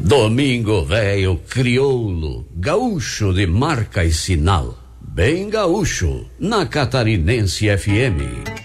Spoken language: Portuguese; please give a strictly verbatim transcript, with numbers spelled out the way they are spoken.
Domingo Velho crioulo, gaúcho de marca e sinal. Bem gaúcho, na Catarinense F M.